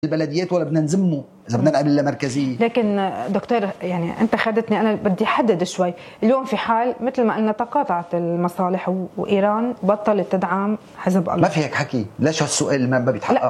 البلديات ولا بدنا نزمه اذا بدنا نعمل مركزيه. لكن دكتور يعني انت خدتني، انا بدي احدد شوي. اليوم في حال مثل ما قلنا تقاطعت المصالح وايران بطلت تدعم حزب الله، ما في هيك حكي. ليش هالسؤال ما بيتحقق؟